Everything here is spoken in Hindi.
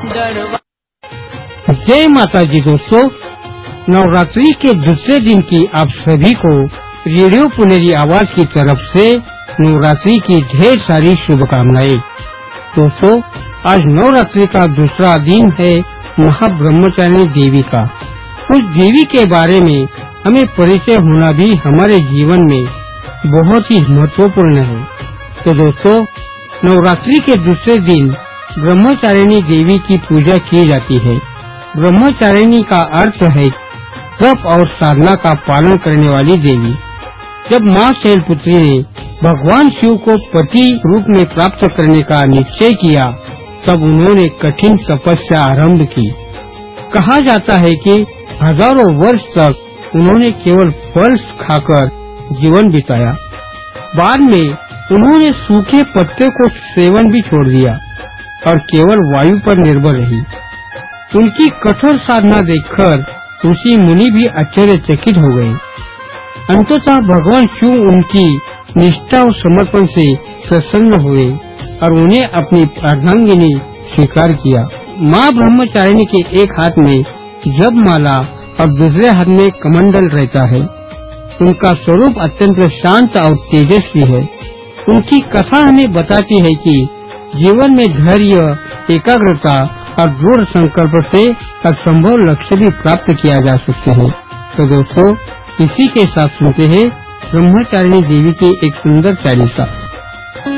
जय माता जी दोस्तों, नवरात्रि के दूसरे दिन की आप सभी को रेडियो पुनेरी आवाज की तरफ से नवरात्रि की ढेर सारी शुभकामनाएं। दोस्तों, आज नवरात्रि का दूसरा दिन है महाब्रह्मचारिणी देवी का। उस देवी के बारे में हमें परिचय होना भी हमारे जीवन में बहुत ही महत्वपूर्ण है। तो दोस्तों, नवरात्रि के दूसरे दिन ब्रह्मचारिणी देवी की पूजा की जाती है। ब्रह्मचारिणी का अर्थ है तप और साधना का पालन करने वाली देवी। जब माँ शैलपुत्री ने भगवान शिव को पति रूप में प्राप्त करने का निश्चय किया, तब उन्होंने कठिन तपस्या आरंभ की। कहा जाता है कि हजारों वर्ष तक उन्होंने केवल फल खाकर जीवन बिताया। बाद में उन्होंने सूखे पत्ते को सेवन भी छोड़ दिया और केवल वायु पर निर्भर रही। उनकी कठोर साधना देखकर ऋषि मुनि भी आश्चर्यचकित हो गए। अंततः भगवान शिव उनकी निष्ठा और समर्पण से प्रसन्न हुए और उन्हें अपनी अर्धांगिनी स्वीकार किया। माँ ब्रह्मचारिणी के एक हाथ में जप माला और दूसरे हाथ में कमंडल रहता है। उनका स्वरूप अत्यंत शांत और तेजस्वी है। उनकी कथा हमें बताती है कि जीवन में धैर्य, एकाग्रता और दृढ़ संकल्प से असंभव लक्ष्य भी प्राप्त किया जा सकते हैं। तो दोस्तों, इसी के साथ सुनते हैं ब्रह्मचारिणी देवी की एक सुंदर चालीसा।